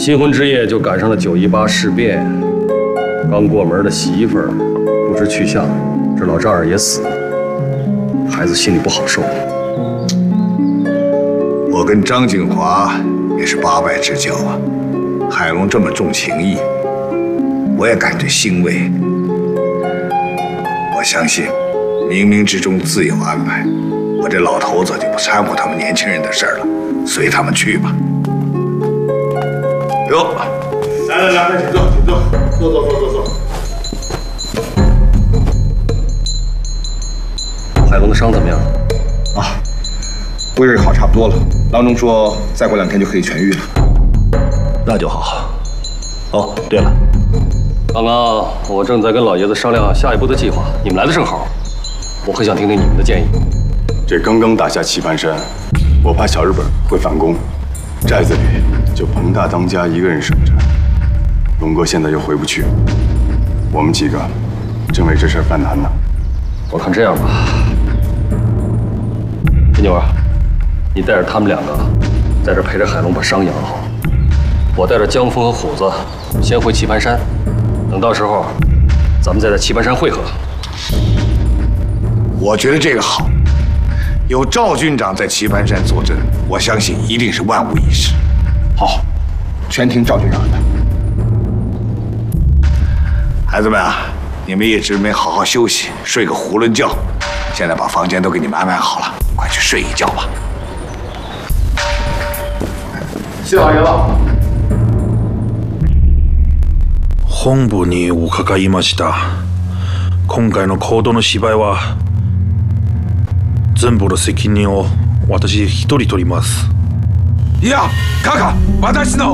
新婚之夜就赶上了9·18事变，刚过门的媳妇儿不知去向，这老丈人也死了，孩子心里不好受。 我跟张景华也是八拜之交啊，海龙这么重情义，我也感觉欣慰。我相信，冥冥之中自有安排。我这老头子就不掺和他们年轻人的事儿了，随他们去吧。哟，来，请坐，请坐，坐。 海龙的伤怎么样？ 啊，威瑞好差不多了，郎中说再过2天就可以痊愈了。 那就好。哦，对了，刚刚我正在跟老爷子商量下一步的计划，你们来的正好，我很想听听你们的建议。 这刚刚打下棋盘山，我怕小日本会反攻，寨子里就彭大当家一个人守着。龙哥现在又回不去，我们几个正为这事儿犯难呢。 我看这样吧，金牛啊，你带着他们2个在这陪着海龙把伤养好，我带着江峰和虎子先回棋盘山，等到时候咱们再在棋盘山会合。 我觉得这个好，有赵军长在棋盘山坐镇，我相信一定是万无一失。 好，全听赵军长的。 孩子们啊，你们一直没好好休息，睡个囫囵觉。现在把房间都给你们安排好了，快去睡一觉吧。 谢老爷子。 本部に伺いました。今回の行動の芝居は全部の責任を私一人取ります。 いや、カカ、私の。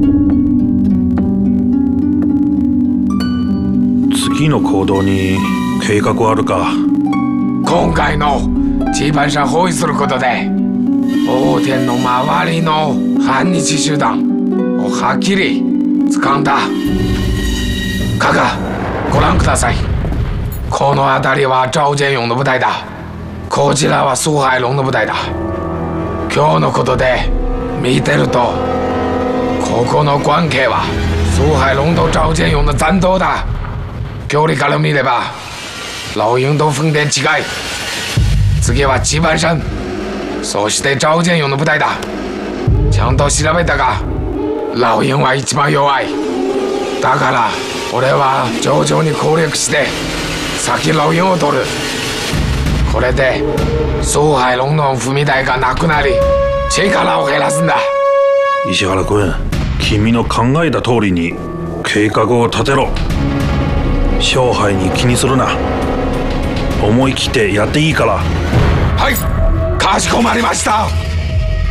次の行動に計画はあるか。 今回の棋盤山包囲することで王天の周りの反日集団をはっきり掴んだ。カカ、ご覧ください。この辺りは赵建勇の部隊だ。こちらは蘇海龍の部隊だ。今日のことで見てると、ここの関係は蘇海龍と赵建勇の战闘だ。距離から見れば老鹰と分田違い。次は棋盤山、そして赵建勇の部隊だ。ちゃんと調べたが、老鹰は一番弱い。だから俺は徐々に攻略して先老鹰を取る。これで蘇海龍の踏み台がなくなり、力を減らすんだ。 石原君、君の考えた通りに計画を立てろ。勝敗に気にするな。思い切ってやっていいから。 はい、かしこまりました。